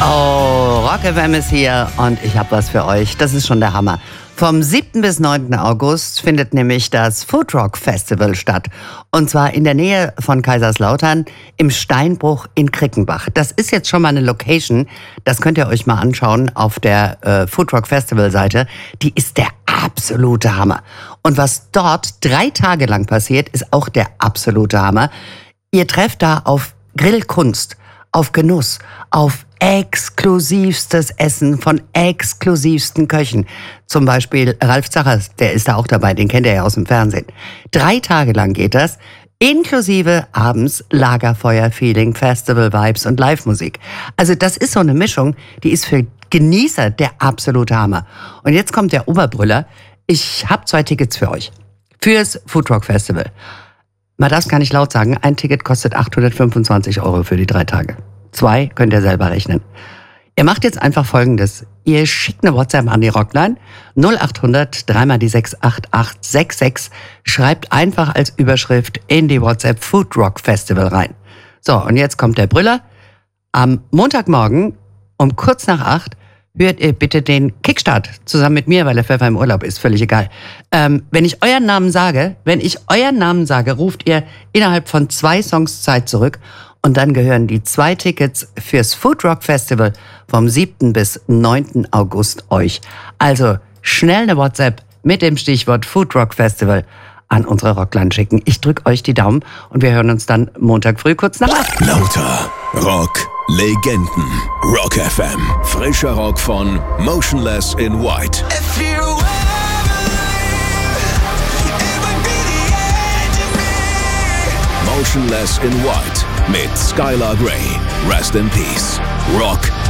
Oh, Rock FM ist hier und ich habe was für euch. Das ist schon der Hammer. Vom 7. bis 9. August findet nämlich das Foodrock Festival statt. Und zwar in der Nähe von Kaiserslautern im Steinbruch in Krickenbach. Das ist jetzt schon mal eine Location, das könnt ihr euch mal anschauen auf der Foodrock Festival Seite. Die ist der absolute Hammer. Und was dort 3 Tage lang passiert, ist auch der absolute Hammer. Ihr trefft da auf Grillkunst, auf Genuss, auf exklusivstes Essen von exklusivsten Köchen. Zum Beispiel Ralf Zachers, der ist da auch dabei, den kennt ihr ja aus dem Fernsehen. 3 Tage lang geht das, inklusive abends Lagerfeuer-Feeling, Festival-Vibes und Live-Musik. Also das ist so eine Mischung, die ist für Genießer der absolute Hammer. Und jetzt kommt der Oberbrüller. Ich habe 2 Tickets für euch. Fürs Foodrock Festival. Man darf es gar nicht laut sagen, ein Ticket kostet 825 € für die 3 Tage. 2 könnt ihr selber rechnen. Ihr macht jetzt einfach Folgendes. Ihr schickt eine WhatsApp an die Rockline 0800 3 die 68866. Schreibt einfach als Überschrift in die WhatsApp Foodrock Festival rein. So, und jetzt kommt der Brüller. Am Montagmorgen um kurz nach 8 hört ihr bitte den Kickstart zusammen mit mir, weil der Pfeffer im Urlaub ist, völlig egal. Wenn ich euren Namen sage, ruft ihr innerhalb von 2 Songs Zeit zurück und dann gehören die 2 Tickets fürs Foodrock Festival vom 7. bis 9. August euch. Also schnell eine WhatsApp mit dem Stichwort Foodrock Festival an unsere Rockline schicken. Ich drücke euch die Daumen und wir hören uns dann Montag früh kurz nach 8. Lauter Rock Legenden. Rock FM. Frischer Rock von Motionless in White. Motionless in White mit Skylar Grey. Rest in Peace. Rock